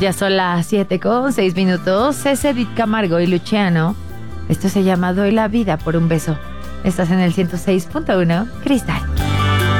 Ya son las 7:06. Es Edith Camargo y Luciano. Esto se llama Doy la vida por un beso. Estás en el 106.1 Cristal.